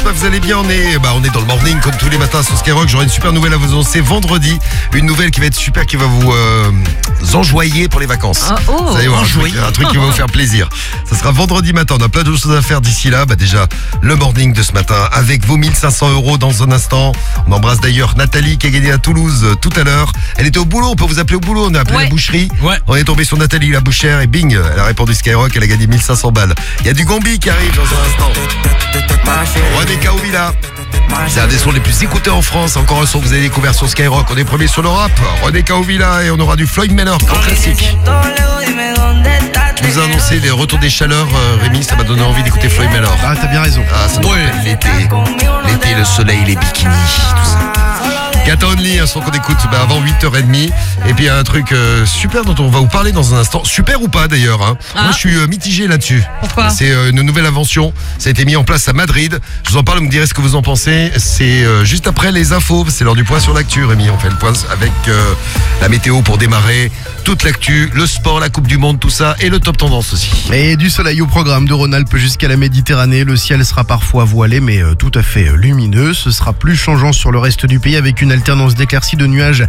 j'espère que vous allez bien. On est dans le morning comme tous les matins sur Skyrock. J'aurai une super nouvelle à vous annoncer vendredi. Une nouvelle qui va être super, qui va vous enjoyer pour les vacances. Vous allez voir, un truc qui va vous faire plaisir. Ça sera vendredi matin. On a plein de choses à faire d'ici là. Déjà, le morning de ce matin avec vos 1500 € dans un instant. On embrasse d'ailleurs Nathalie qui a gagné à Toulouse tout à l'heure. Elle était au boulot, on peut vous appeler au boulot. On a appelé la boucherie. Ouais. On est tombé sur Nathalie la bouchère et bing, elle a répondu Skyrock, elle a gagné 1500 balles. Il y a du Gombi qui arrive dans un instant. Roneka Ovila. C'est un des sons les plus écoutés en France. Encore un son que vous avez découvert sur Skyrock. On est premier sur le rap. Roneka Ovila et on aura du Floyd Manor en classique. Je vous ai annoncé les retours des chaleurs, Rémi, ça m'a donné envie d'écouter Floyd Manor. Ah, t'as bien raison. Ah, ça nous rappelle l'été. L'été, le soleil, les bikinis, tout ça. Gata Only, un son qu'on écoute avant 8h30. Et puis il y a un truc super dont on va vous parler dans un instant. Super ou pas d'ailleurs hein. Moi je suis mitigé là-dessus. Pourquoi ? C'est une nouvelle invention. Ça a été mis en place à Madrid. Je vous en parle, vous me direz ce que vous en pensez. C'est juste après les infos. C'est l'heure du point sur l'actu, Rémi. On fait le point avec la météo pour démarrer. Toute l'actu, le sport, la Coupe du Monde, tout ça. Et le top tendance aussi. Et du soleil au programme de Rhône-Alpes jusqu'à la Méditerranée. Le ciel sera parfois voilé mais tout à fait lumineux. Ce sera plus changeant sur le reste du pays avec une alternance d'éclaircies, de nuages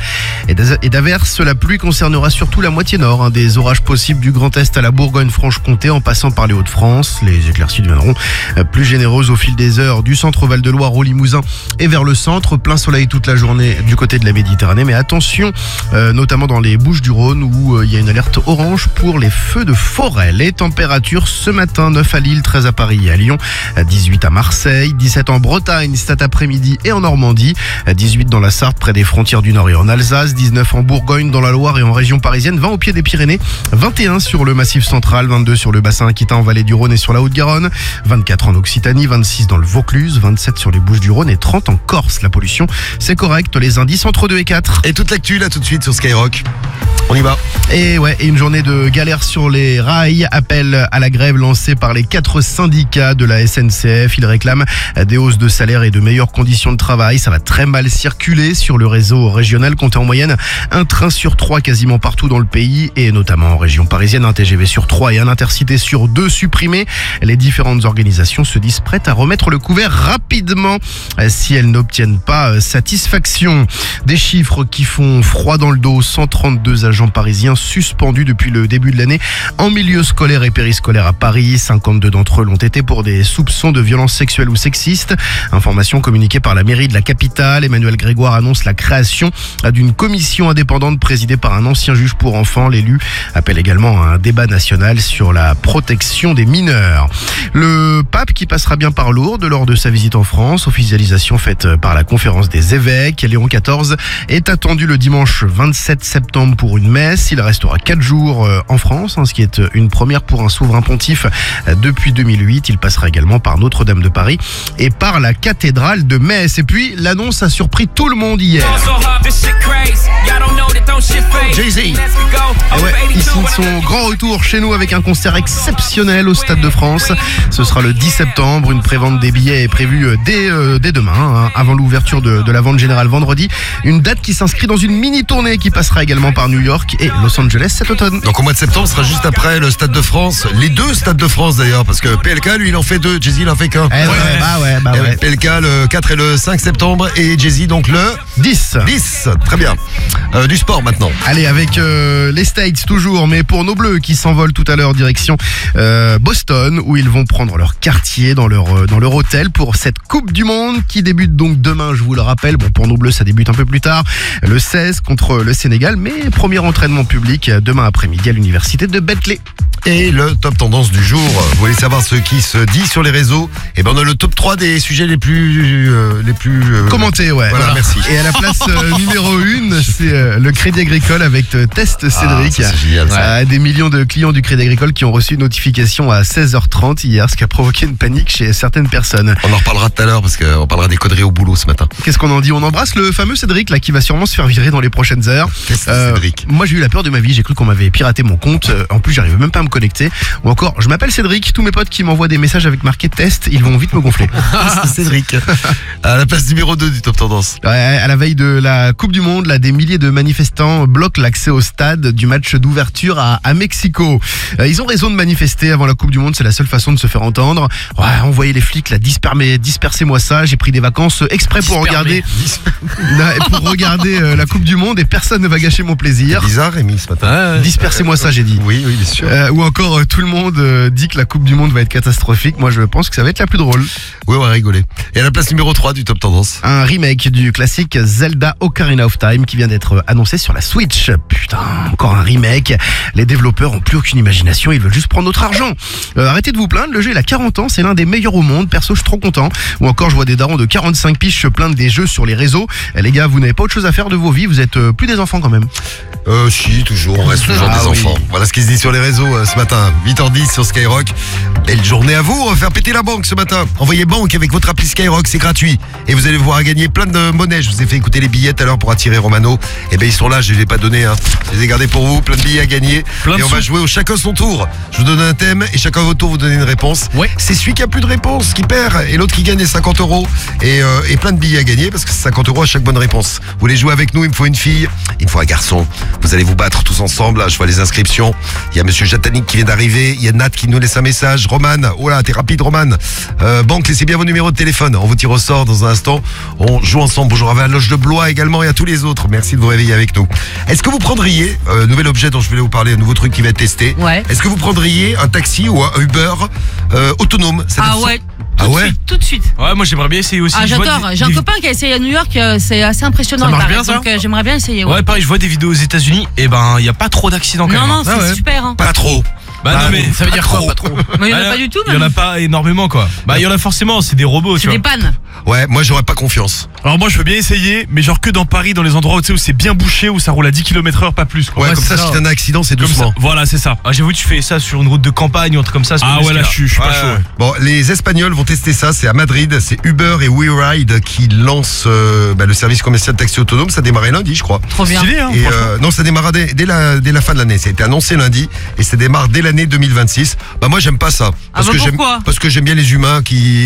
et d'averses. La pluie concernera surtout la moitié nord. Des orages possibles du Grand Est à la Bourgogne-Franche-Comté en passant par les Hauts-de-France. Les éclaircies deviendront plus généreuses au fil des heures du centre Val-de-Loire au Limousin et vers le centre. Plein soleil toute la journée du côté de la Méditerranée. Mais attention, notamment dans les Bouches-du-Rhône où il y a une alerte orange pour les feux de forêt. Les températures ce matin, 9 à Lille, 13 à Paris et à Lyon, 18 à Marseille, 17 en Bretagne cet après-midi et en Normandie, 18 dans la Sarthe près des frontières du Nord et en Alsace, 19 en Bourgogne, dans la Loire et en région parisienne, 20 au pied des Pyrénées, 21 sur le Massif central, 22 sur le bassin aquitain en vallée du Rhône et sur la Haute-Garonne, 24 en Occitanie, 26 dans le Vaucluse, 27 sur les Bouches-du-Rhône et 30 en Corse. La pollution, c'est correct, les indices entre 2 et 4. Et toute l'actu là tout de suite sur Skyrock. On y va. Et une journée de galère sur les rails. Appel à la grève lancé par les 4 syndicats de la SNCF. Ils réclament des hausses de salaire et de meilleures conditions de travail. Ça va très mal circuler sur le réseau régional. Comptez en moyenne un train sur 3 quasiment partout dans le pays et notamment en région parisienne. Un TGV sur 3 et un Intercité sur 2 supprimés. Les différentes organisations se disent prêtes à remettre le couvert rapidement si elles n'obtiennent pas satisfaction. Des chiffres qui font froid dans le dos. 132 agents parisiens suspendus depuis le début de l'année en milieu scolaire et périscolaire à Paris. 52 d'entre eux l'ont été pour des soupçons de violences sexuelles ou sexistes. Information communiquée par la mairie de la capitale. Emmanuel Grégoire annonce la création d'une commission indépendante présidée par un ancien juge pour enfants. L'élu appelle également à un débat national sur la protection des mineurs. Le pape qui passera bien par Lourdes lors de sa visite en France. Officialisation faite par la conférence des évêques. Léon XIV est attendu le dimanche 27 septembre pour une messe. Il restera 4 jours en France, ce qui est une première pour un souverain pontife depuis 2008. Il passera également par Notre-Dame de Paris et par la cathédrale de Metz. Et puis, l'annonce a surpris tout le monde hier. Jay-Z. Il signe son grand retour chez nous avec un concert exceptionnel au Stade de France. Ce sera le 10 septembre. Une prévente des billets est prévue dès demain, avant l'ouverture de la vente générale vendredi. Une date qui s'inscrit dans une mini-tournée qui passera également par New York et Los Angeles cet automne. Donc au mois de septembre, ce sera juste après le Stade de France. Les 2 Stades de France d'ailleurs, parce que PLK, lui, il en fait 2. Jay-Z, il en fait qu'un. PLK le 4 et le 5 septembre et Jay-Z donc le 10. Très bien. Du sport maintenant. Allez, avec les States toujours, mais pour nos Bleus qui s'envolent tout à l'heure direction Boston, où ils vont prendre leur quartier dans leur hôtel pour cette Coupe du Monde qui débute donc demain, je vous le rappelle. Bon, pour nos Bleus, ça débute un peu plus tard, le 16 contre le Sénégal, mais premier entraînement public demain après-midi à l'université de Berkeley. Et le top tendance du jour, vous voulez savoir ce qui se dit sur les réseaux? Et on a le top 3 des sujets les plus commentés, Voilà, merci. Et à la place numéro 1, c'est le Crédit Agricole avec Test Cédric. Ça, c'est génial, ça. Des millions de clients du Crédit Agricole qui ont reçu une notification à 16h30 hier, ce qui a provoqué une panique chez certaines personnes. On en reparlera tout à l'heure parce qu'on parlera des conneries au boulot ce matin. Qu'est-ce qu'on en dit? On embrasse le fameux Cédric là qui va sûrement se faire virer dans les prochaines heures. Cédric. Moi j'ai eu la peur de ma vie, j'ai cru qu'on m'avait piraté mon compte. En plus j'arrivais même pas à me connecter. Ou encore, je m'appelle Cédric, tous mes potes qui m'envoient des messages avec marqué test, ils vont vite me gonfler. C'est Cédric. À la place numéro 2 du top tendance. À la veille de la Coupe du Monde, là, des milliers de manifestants manifestants bloquent l'accès au stade du match d'ouverture à Mexico. Ils ont raison de manifester avant la Coupe du Monde, c'est la seule façon de se faire entendre. Ouais, envoyez les flics, là, dispersez-moi ça. J'ai pris des vacances exprès pour regarder la Coupe du Monde et personne ne va gâcher mon plaisir. C'est bizarre, Rémi, ce matin. Dispersez-moi ça, j'ai dit. Oui, bien sûr. Ou encore, tout le monde dit que la Coupe du Monde va être catastrophique. Moi, je pense que ça va être la plus drôle. Oui, on va rigoler. Et à la place numéro 3 du Top Tendance, un remake du classique Zelda Ocarina of Time qui vient d'être annoncé sur la Switch. Putain, encore un remake. Les développeurs ont plus aucune imagination, ils veulent juste prendre notre argent. Arrêtez de vous plaindre, le jeu il a 40 ans, c'est l'un des meilleurs au monde. Perso, je suis trop content. Ou encore, je vois des darons de 45 piges se plaindre des jeux sur les réseaux. Les gars, vous n'avez pas autre chose à faire de vos vies, vous êtes plus des enfants quand même. Si, toujours, on reste toujours des enfants. Voilà ce qui se dit sur les réseaux ce matin, 8h10 sur Skyrock. Belle journée à vous, on va faire péter la banque ce matin. Envoyez banque avec votre appli Skyrock, c'est gratuit. Et vous allez pouvoir gagner plein de monnaie. Je vous ai fait écouter les billets tout à l'heure pour attirer Romano. Et ben ils sont là, je ne les ai pas donnés. Je les ai gardés pour vous, plein de billets à gagner. Et on va jouer au chacun son tour. Je vous donne un thème et chacun votre tour vous donnez une réponse. Ouais. C'est celui qui a plus de réponse qui perd et l'autre qui gagne les 50 € et plein de billets à gagner parce que c'est 50 € à chaque bonne réponse. Vous voulez jouer avec nous, il me faut une fille, il me faut un garçon. Vous allez vous battre tous ensemble, là, je vois les inscriptions. Il y a monsieur Jatanik qui vient d'arriver, il y a Nat qui nous laisse un message, Roman, oh là, t'es rapide Roman. Banque, laissez bien vos numéros de téléphone, on vous tire au sort dans un instant. On joue ensemble, bonjour à Valoche de Blois également et à tous les autres, merci de vous réveiller avec nous. Est-ce que vous prendriez, nouvel objet dont je voulais vous parler, un nouveau truc qui va être testé. Ouais. Est-ce que vous prendriez un taxi ou un Uber autonome? Ouais. Tout de suite. Ouais, moi j'aimerais bien essayer aussi. J'adore. J'ai un copain qui a essayé à New York, c'est assez impressionnant. Ça marche bien, ça. Donc j'aimerais bien essayer. Ouais, pareil, je vois des vidéos aux États-Unis et il y a pas trop d'accidents quand même. Non, c'est super. Hein. Pas trop. Non mais ça veut dire quoi? Pas trop. Il y en a pas du tout. Il y en a pas énormément quoi. Il y en a forcément, c'est des robots. C'est des pannes. Ouais, moi j'aurais pas confiance. Alors moi je veux bien essayer, mais genre que dans Paris, dans les endroits où c'est bien bouché, où ça roule à 10 km/h, pas plus quoi. Ouais, comme ça, si t'as un accident, c'est doucement. Voilà, c'est ça. J'avoue, tu fais ça sur une route de campagne ou un truc comme ça. Ah ouais, là je suis pas chaud. Bon, les Espagnols vont tester ça, c'est à Madrid, c'est Uber et WeRide qui lancent le service commercial de taxi autonome. Ça démarrait lundi, je crois. Trop bien. Stylé, hein, et non, ça démarra dès la fin de l'année. Ça a été annoncé lundi et ça démarre dès l'année 2026. Moi j'aime pas ça. Parce que j'aime bien les humains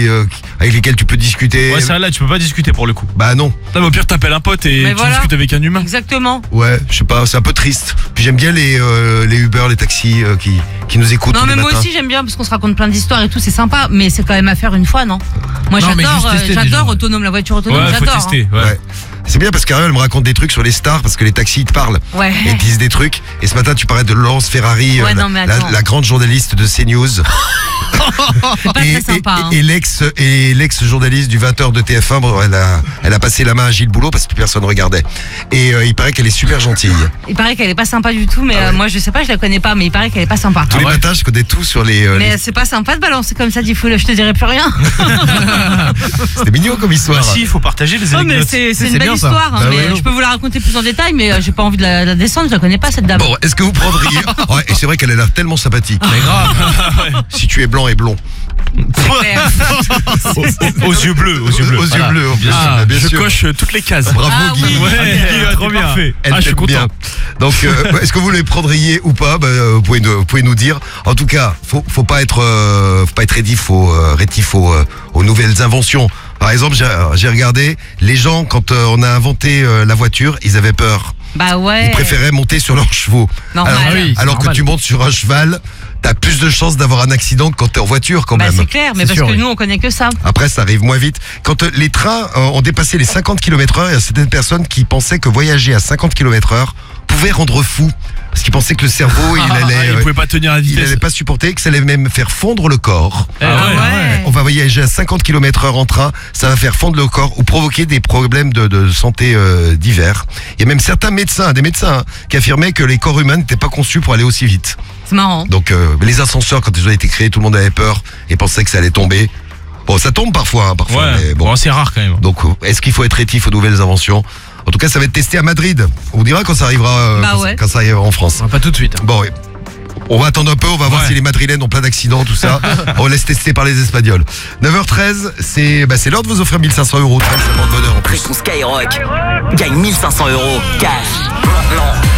avec lesquels tu peux discuter. Ouais, ça là, tu peux pas discuter pour le coup. Bah non. Mais au pire t'appelles un pote et tu discutes avec un humain. Exactement. Ouais, je sais pas, c'est un peu triste. Puis j'aime bien les Uber, les taxis qui nous écoutent. Non mais moi aussi j'aime bien parce qu'on se raconte plein d'histoires et tout, c'est sympa, mais c'est quand même à faire une fois, non? Moi j'adore autonome, la voiture autonome, ouais, j'adore. Faut tester, ouais. C'est bien parce qu'Ariel me raconte des trucs sur les stars parce que les taxis ils te parlent et ils te disent des trucs. Et ce matin tu parlais de Laurence Ferrari, la grande journaliste de CNews. C'est pas très sympa. Et l'ex journaliste du 20h de TF1, elle a passé la main à Gilles Boulot parce que personne regardait. Et il paraît qu'elle est super gentille. Il paraît qu'elle est pas sympa du tout, mais moi je sais pas, je la connais pas, mais il paraît qu'elle est pas sympa. Tous les matins je connais tout sur les. Mais c'est pas sympa de balancer comme ça, je te dirai plus rien. C'était mignon comme histoire. Si, il faut partager les anecdotes. C'est une belle histoire, mais je peux vous la raconter plus en détail, mais j'ai pas envie de la descendre, je la connais pas cette dame. Bon, est-ce que vous prendriez et c'est vrai qu'elle a l'air tellement sympathique. Mais grave. Si tu es blanc et blond. Aux yeux bleus, bien sûr. Je coche toutes les cases. Bravo Guy. Oui. Ouais, trop bien. Je suis content. Bien. Donc, est-ce que vous les prendriez ou pas? Vous pouvez nous dire. En tout cas, faut pas être rétif aux nouvelles inventions. Par exemple, j'ai regardé les gens quand on a inventé la voiture, ils avaient peur. Bah ouais. Ils préféraient monter sur leurs chevaux. Alors que tu montes sur un cheval, t'as plus de chances d'avoir un accident que quand t'es en voiture quand même. C'est clair, mais parce que nous on connaît que ça. Après ça arrive moins vite. Quand les trains ont dépassé les 50 km/h, il y a certaines personnes qui pensaient que voyager à 50 km/h pouvait rendre fou. Parce qu'ils pensaient que le cerveau, il pouvait pas tenir la vitesse. Il allait pas supporter, que ça allait même faire fondre le corps. On va voyager à 50 km/h en train, ça va faire fondre le corps ou provoquer des problèmes de santé divers. Il y a même certains médecins, qui affirmaient que les corps humains n'étaient pas conçus pour aller aussi vite. C'est marrant. Donc les ascenseurs, quand ils ont été créés, tout le monde avait peur et pensait que ça allait tomber. Bon, ça tombe parfois. Mais bon, c'est rare quand même. Donc, est-ce qu'il faut être rétif aux nouvelles inventions? En tout cas, ça va être testé à Madrid. On vous dira quand ça arrivera, quand ça arrivera en France. Pas tout de suite. Bon, on va attendre un peu, on va voir si les Madrilènes ont plein d'accidents, tout ça. On laisse tester par les Espagnols. 9h13, c'est l'heure de vous offrir 1500 €. Très de bonheur en plus. Avec ton Skyrock, gagne 1500 € cash. Maintenant.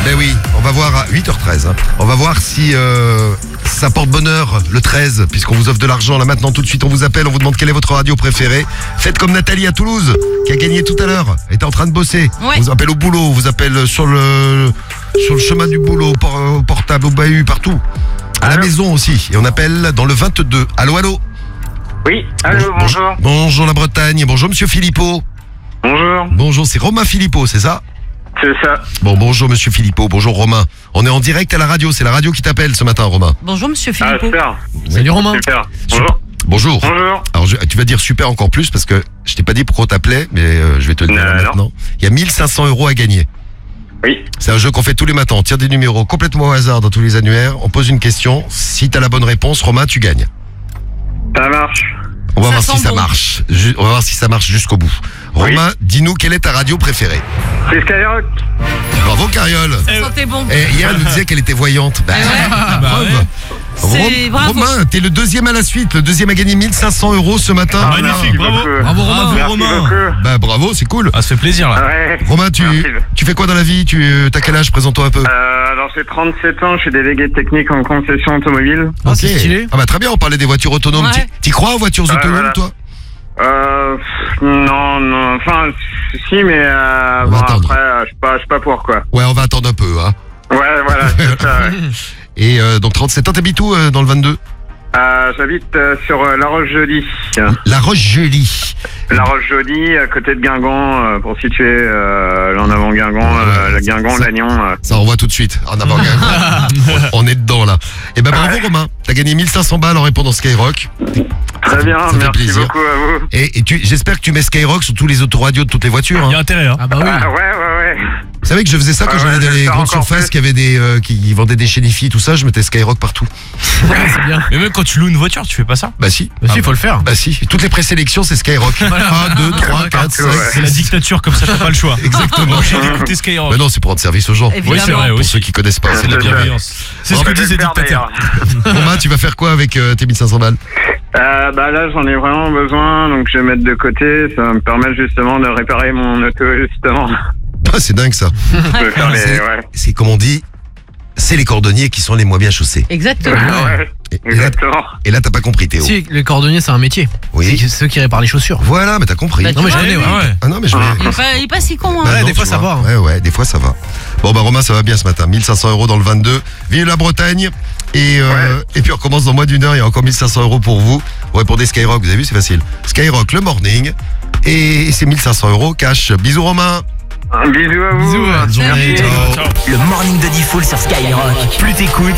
Ben oui, on va voir à 8h13. On va voir si ça porte bonheur le 13, puisqu'on vous offre de l'argent là maintenant. Tout de suite, on vous appelle, on vous demande quelle est votre radio préférée. Faites comme Nathalie à Toulouse, qui a gagné tout à l'heure. Elle était en train de bosser. Ouais. On vous appelle au boulot, on vous appelle sur le chemin du boulot, au portable, au bahut, partout. À la maison aussi. Et on appelle dans le 22. Allô, allô. Oui, allô, bonjour. Bonjour la Bretagne. Bonjour Monsieur Philippot. Bonjour. Bonjour, c'est Romain Philippot, c'est ça? C'est ça. Bon, bonjour Monsieur Philippot, bonjour Romain. On est en direct à la radio, c'est la radio qui t'appelle ce matin, Romain. Bonjour Monsieur Ah, Philippot. super. Salut Romain. Super. Bonjour. Bonjour. Bonjour. Alors tu vas dire super encore plus parce que je t'ai pas dit pourquoi on t'appelait, mais je vais te le dire Non. maintenant. Il y a 1500 € à gagner. Oui. C'est un jeu qu'on fait tous les matins. On tire des numéros complètement au hasard dans tous les annuaires. On pose une question. Si t'as la bonne réponse, Romain, tu gagnes. Ça marche. On va Ça voir sent si ça bon. marche. On va voir si ça marche jusqu'au bout. Oui. Romain, dis-nous quelle est ta radio préférée. C'est Skyrock. Bravo Cariole. Ça sentait bon. Et hier, elle nous disait qu'elle était voyante. Bah, preuve. C'est bravo. Romain, t'es le deuxième à la suite. Le deuxième a gagné 1500 € ce matin. Ah, magnifique, merci bravo. beaucoup. Bravo Romain. Merci Romain. beaucoup. Bah bravo, c'est cool. Ah, ça fait plaisir là. Ouais. Romain, Merci. tu fais quoi dans la vie? T'as quel âge? Présente-toi un peu. Alors j'ai 37 ans, je suis délégué technique en concession automobile. Ah, c'est stylé. Ah bah très bien, on parlait des voitures autonomes. Ouais. T'y crois aux voitures Ouais, autonomes, voilà. toi? Non, enfin, si, mais On bon, va attendre. après, je suis pas pour, quoi. Ouais, on va attendre un peu, hein. Ouais, voilà, c'est ça, ouais. Et donc 37 ans, t'habites où dans le 22? J'habite sur La Roche-Jolie. La Roche-Jolie. La Roche-Jolie, à côté de Guingamp, pour situer en avant Guingamp, Ouais, Guingamp, ça- Lannion. Ça envoie tout de suite. En avant, on est dedans là. Et ben bravo Romain, t'as gagné 1500 balles en répondant Skyrock. Très bien, ça fait merci plaisir. beaucoup à vous. Et j'espère que tu mets Skyrock sur tous les autoradios de toutes les voitures. Il y a Hein. intérêt, hein. Ah bah oui. Ah, ouais. Vous savez que je faisais ça quand Ah j'allais ouais, dans je les vais grandes faire encore surfaces plus. qui avaient qui vendaient des chénifis, tout ça, je mettais Skyrock partout. C'est bien. Mais même quand tu loues une voiture, tu fais pas ça? Bah si. Bah si, faut le faire. Bah si. Toutes les présélections, c'est Skyrock. 1, 2, 3, 4, 5, Ouais. C'est la dictature, comme ça t'as pas le choix. Exactement. J'ai d'écouter Skyrock. Mais non, c'est pour rendre service aux gens. Évidemment. Oui, c'est vrai, Pour aussi. ceux qui connaissent pas. C'est de la C'est ça. bienveillance. C'est ce Bon, que bah, disent les J'espère, dictateurs. Romain, tu vas faire quoi avec tes 1500 balles? Bah là, j'en ai vraiment besoin, donc je vais mettre de côté. Ça va me permettre justement de réparer mon auto, justement. Ah, c'est dingue ça. De faire les... C'est- Ouais. C'est comme on dit, c'est les cordonniers qui sont les moins bien chaussés. Exactement. Ouais, Et là, exactement. t'as pas compris Théo. Si, les cordonniers, c'est un métier. Oui. C'est ceux qui réparent les chaussures. Voilà, mais t'as compris. Bah, Non, mais je vois, connais, ouais. Ah ouais. Ah non, mais je vais... Il est pas si con, hein. Bah Ouais, non, des fois, tu ça vois. va, hein. Ouais, des fois ça va. Bon bah Romain, ça va bien ce matin. 1500 € dans le 22. Vive la Bretagne. Et puis on recommence dans moins d'une heure. Il y a encore 1500 € pour vous. Vous répondez Skyrock, vous avez vu, c'est facile. Skyrock le morning. Et c'est 1500 € cash. Bisous Romain. Un bisou à vous. Bisous, bonne journée. Merci. Ciao. Ciao. Le morning de Diffoul sur Skyrock. Plus t'écoutes,